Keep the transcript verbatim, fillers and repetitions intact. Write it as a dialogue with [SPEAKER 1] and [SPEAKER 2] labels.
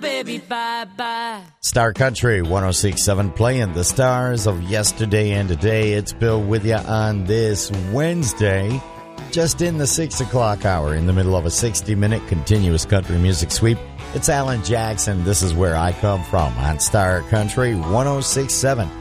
[SPEAKER 1] baby, bye-bye.
[SPEAKER 2] Star Country one oh six point seven, playing the stars of yesterday and today. It's Bill with you on this Wednesday, just in the six o'clock hour, in the middle of a sixty-minute continuous country music sweep. It's Alan Jackson. This is Where I Come From on Star Country one oh six point seven.